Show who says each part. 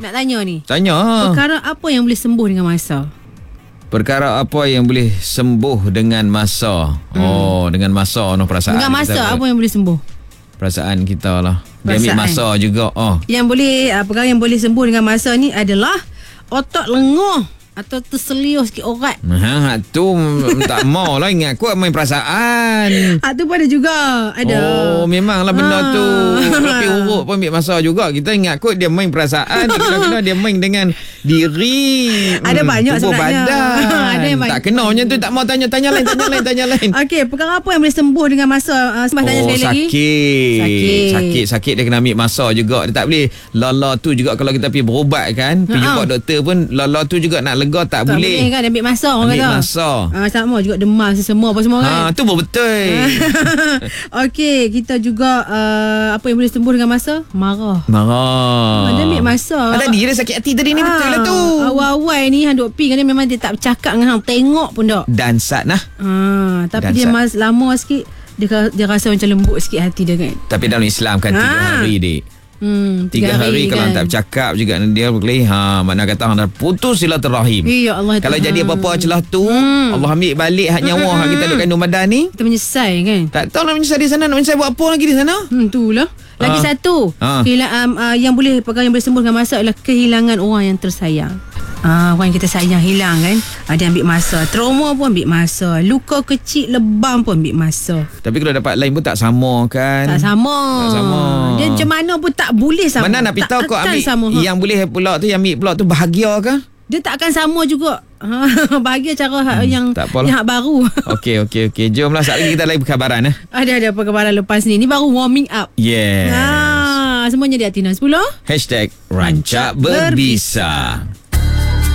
Speaker 1: Nak tanya ni.
Speaker 2: Tanya.
Speaker 1: Perkara apa yang boleh sembuh dengan masa?
Speaker 2: Perkara apa yang boleh sembuh dengan masa? Oh, dengan masa perasaan.
Speaker 1: Dengan masa
Speaker 2: kita,
Speaker 1: apa yang boleh sembuh?
Speaker 2: perasaan kita lah. Dia ambil
Speaker 1: Perasaan.
Speaker 2: masa juga.
Speaker 1: Yang boleh perkara yang boleh sembuh dengan masa ni adalah otak lenguh atau terselius sikit orat.
Speaker 2: Tu tak mau lah, ingat kuat main perasaan.
Speaker 1: Tu pun ada juga. Ada.
Speaker 2: Oh, memanglah benda tu. Tapi urut pun ambil masa juga. Kita ingat kot dia main perasaan. Kena dia main dengan diri.
Speaker 1: Ada banyak
Speaker 2: tubuh
Speaker 1: sebenarnya.
Speaker 2: badan.
Speaker 1: Ada yang
Speaker 2: tak kena macam tu. Tak mau tanya lain.
Speaker 1: Okey, perkara apa yang boleh sembuh dengan masa? Sembah tanya sekali lagi.
Speaker 2: Sakit dia kena ambil masa juga. Dia tak boleh lala tu juga. Kalau kita pergi berubat kan, pergi jumpa doktor pun lala tu juga nak lega tak boleh
Speaker 1: kan, ambil masa orang
Speaker 2: ambil
Speaker 1: kata.
Speaker 2: masa.
Speaker 1: Sama juga demam semua apa semua kan.
Speaker 2: Tu pun betul.
Speaker 1: Okey, kita juga apa yang boleh sembuh dengan masa? Marah. Dia ambil masa.
Speaker 2: Tadi dia sakit hati tadi ni, betul lah tu.
Speaker 1: Awal-awal ni hang duk pi kan, dia memang dia tak bercakap dengan hang, tengok pun tak.
Speaker 2: Dansat nah.
Speaker 1: Tapi dia lama sikit dia rasa macam lembut sikit hati dia kan.
Speaker 2: Tapi dalam Islam kan 3 hari dik. 3 hari
Speaker 1: kan.
Speaker 2: kalau tak bercakap juga dia boleh mana kata hang dah putus silaturahim.
Speaker 1: Ya Allah.
Speaker 2: Kalau jadi apa-apa celah tu, Allah ambil balik hak nyawa hak kita duk kandung badan ni.
Speaker 1: Kita menyesal kan.
Speaker 2: Tak tahu nak menyesal di sana, nak menyesal buat apa lagi di sana.
Speaker 1: Itulah. Lagi satu. Yang boleh perkara yang boleh sembuh dengan masa adalah kehilangan orang yang tersayang. Orang yang kita sayang hilang kan, dia ambil masa. Trauma pun ambil masa. Luka kecil lebam pun ambil masa.
Speaker 2: Tapi kalau dapat lain pun tak sama kan.
Speaker 1: Tak sama. Dia macam mana pun tak boleh sama.
Speaker 2: Mana nak beritahu kau ambil
Speaker 1: sama.
Speaker 2: Yang boleh pula tu, yang ambil pula tu bahagia ke?
Speaker 1: Dia tak akan sama juga. Bahagia cara yang baru.
Speaker 2: Okey. Jomlah sekali lagi kita lagi perkabaran.
Speaker 1: Ada perkabaran lepas ni. Ni baru warming up.
Speaker 2: Yes.
Speaker 1: Semuanya di Atina 10.
Speaker 2: #Rancak Berbisa.